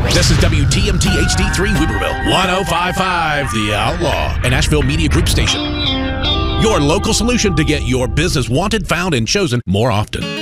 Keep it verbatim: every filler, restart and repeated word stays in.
This is W T M T H D three Weaverville, one oh five point five The Outlaw, an Asheville Media Group station. Your local solution to get your business wanted, found, and chosen more often.